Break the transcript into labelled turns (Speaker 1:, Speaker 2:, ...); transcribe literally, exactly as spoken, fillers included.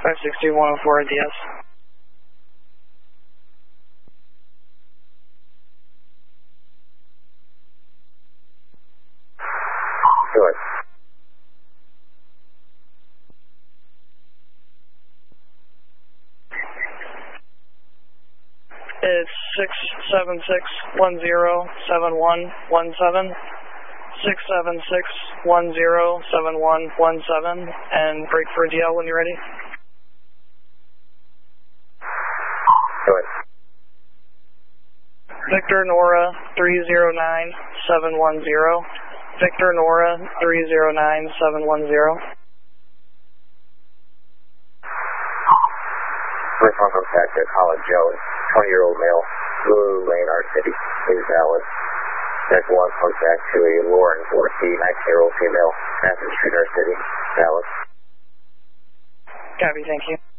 Speaker 1: five six two one oh four D S.
Speaker 2: Good.
Speaker 1: It's six seven six one zero seven one one seven, six seven six one zero seven one one seven, and break for D L when you're ready.
Speaker 2: Good.
Speaker 1: Victor Nora three zero nine seven one zero, Victor Nora three zero nine seven one zero.
Speaker 2: First one contact at Holland Jones, twenty-year-old male, Blue Lane, our city, is valid. Next one contact to a Lauren Dorsey, nineteen-year-old female, Athens Street, our city, valid.
Speaker 1: Copy, thank you.